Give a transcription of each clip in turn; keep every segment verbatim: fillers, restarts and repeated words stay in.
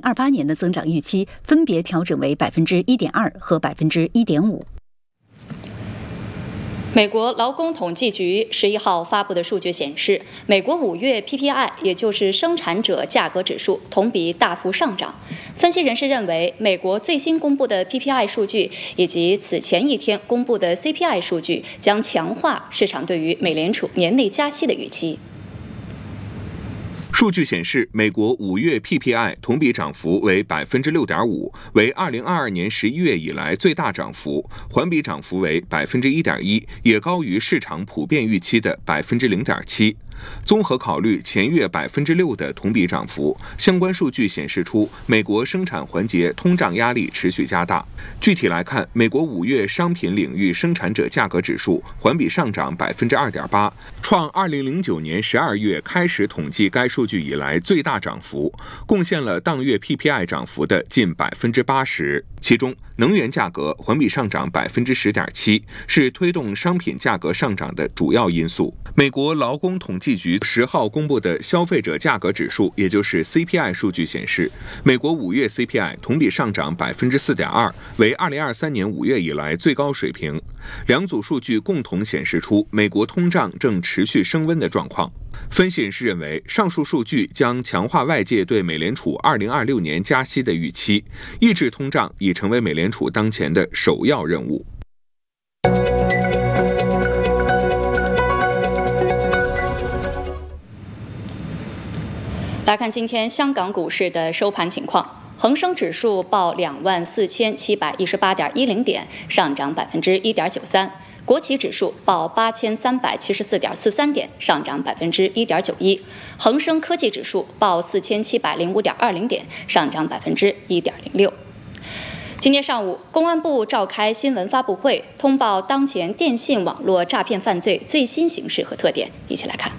二八年的增长预期分别调整为百分之一点二和百分之一点五。 美国劳工统计局十一号发布的数据显示，美国五月 P P I， 也就是生产者价格指数，同比大幅上涨。分析人士认为，美国最新公布的 P P I 数据以及此前一天公布的 C P I 数据，将强化市场对于美联储年内加息的预期。 数据显示，美国五月 P P I 同比涨幅为 百分之六点五， 为二零二二年十一月以来最大涨幅，环比涨幅为 百分之一点一， 也高于市场普遍预期的 百分之零点七。综合考虑前月 百分之六 的同比涨幅，相关数据显示出美国生产环节通胀压力持续加大。具体来看，美国五月商品领域生产者价格指数环比上涨 百分之二点八， 创二零零九年十二月开始统计该数据以来最大涨幅，贡献了当月 P P I 涨幅的近 百分之八十。其中，能源价格环比上涨 百分之十点七， 是推动商品价格上涨的主要因素。美国劳工统计局十号公布的消费者价格指数，也就是 C P I 数据显示，美国五月 C P I 同比上涨 百分之四点二， 为二零二三年五月以来最高水平。两组数据共同显示出美国通胀正持续升温的状况。分析人士认为，上述数据将强化外界对美联储二零二六年加息的预期，抑制通胀已成为美联储当前的首要任务。 来看今天香港股市的收盘情况，恒生指数报两万四千七百一十八点一零点，上涨百分之一点九三。国企指数报八千三百七十四点四三点，上涨百分之一点九一；恒生科技指数报四千七百零五点二零点，上涨百分之一点零六。今天上午，公安部召开新闻发布会，通报当前电信网络诈骗犯罪最新形势和特点，一起来看。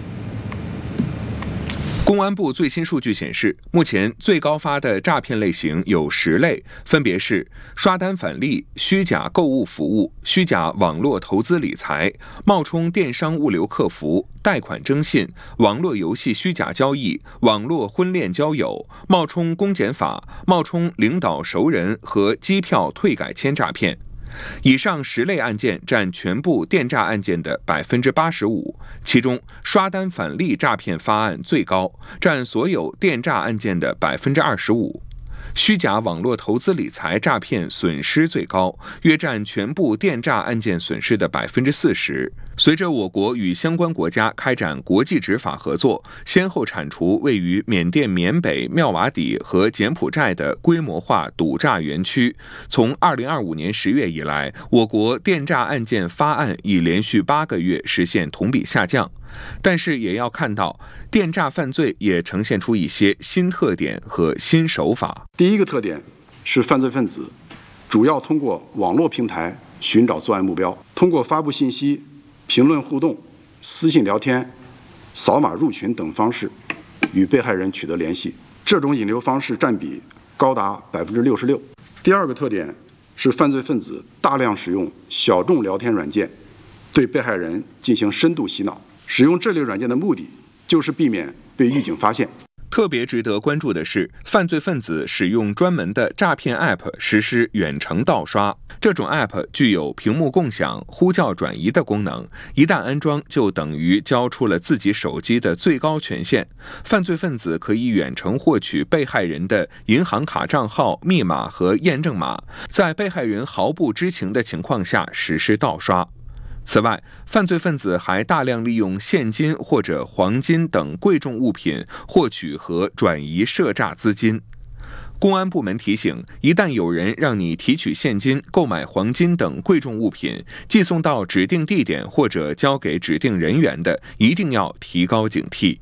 公安部最新数据显示，目前最高发的诈骗类型有十类，分别是刷单返利、虚假购物服务、虚假网络投资理财、冒充电商物流客服、贷款征信、网络游戏虚假交易、网络婚恋交友、冒充公检法、冒充领导熟人和机票退改签诈骗。以上十类案件占全部电诈案件的 百分之八十五， 其中刷单返利诈骗发案最高，占所有电诈案件的 百分之二十五。虚假网络投资理财诈骗损失最高，约占全部电诈案件损失的 百分之四十。随着我国与相关国家开展国际执法合作，先后铲除位于缅甸缅北、妙瓦底和柬埔寨的规模化赌诈园区，从二零二五年十月以来，我国电诈案件发案已连续八个月实现同比下降。但是也要看到，电诈犯罪也呈现出一些新特点和新手法。 第一个特点是犯罪分子主要通过网络平台寻找作案目标，通过发布信息、评论互动、私信聊天、扫码入群等方式与被害人取得联系，这种引流方式占比高达 百分之六十六。第二个特点是犯罪分子大量使用小众聊天软件对被害人进行深度洗脑，使用这类软件的目的就是避免被狱警发现。 特别值得关注的是，犯罪分子使用专门的诈骗 App 实施远程盗刷。这种 App 具有屏幕共享、呼叫转移的功能，一旦安装就等于交出了自己手机的最高权限。犯罪分子可以远程获取被害人的银行卡账号、密码和验证码，在被害人毫不知情的情况下实施盗刷。此外，犯罪分子还大量利用现金或者黄金等贵重物品获取和转移涉诈资金。公安部门提醒，一旦有人让你提取现金、购买黄金等贵重物品，寄送到指定地点或者交给指定人员的，一定要提高警惕。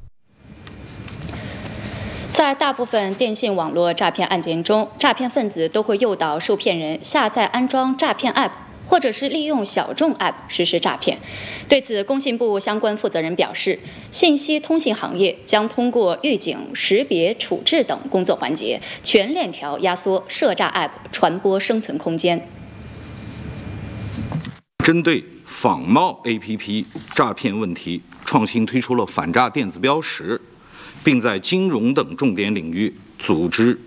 在大部分电信网络诈骗案件中，诈骗分子都会诱导受骗人下载安装诈骗 App，或者是利用小众 App 实施诈骗。对此，工信部相关负责人表示，信息通信行业将通过预警、识别、处置等工作环节，全链条压缩涉诈 App 传播生存空间。 针对仿冒 A P P 诈骗问题，创新推出了反诈电子标识，并在金融等重点领域组织